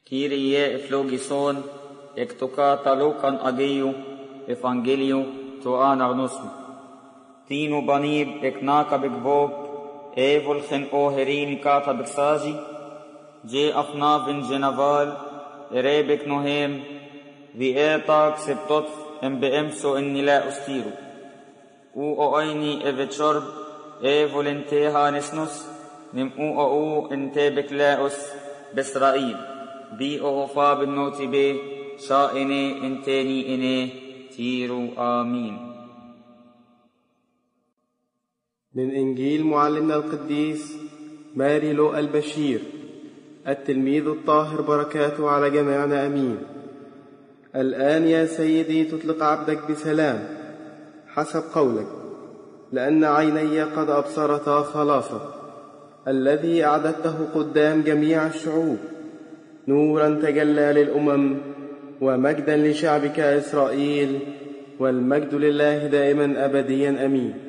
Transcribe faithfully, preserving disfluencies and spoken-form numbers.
Kyrie eflogison, ek to katalukan ageju, evangeliu to anarnusm. Tinu banib ek naka begvog, evol gen oherin kata begsazi, je afnavin genaval, erebek nohem, vi etak septot em beemso en nila ustiru. U oini evechorb, evol enteha nesnus, nim u o entebek laos besrail. بي أغفى بالنوت به شائني انتني إني تيرو آمين. من إنجيل معلمنا القديس ماري لوقا البشير التلميذ الطاهر بركاته على جميعنا أمين. الآن يا سيدي تطلق عبدك بسلام حسب قولك، لأن عيني قد أبصرتا خلاصك الذي أعددته قدام جميع الشعوب، نورا تجلى للأمم ومجدا لشعبك إسرائيل، والمجد لله دائما أبديا أمين.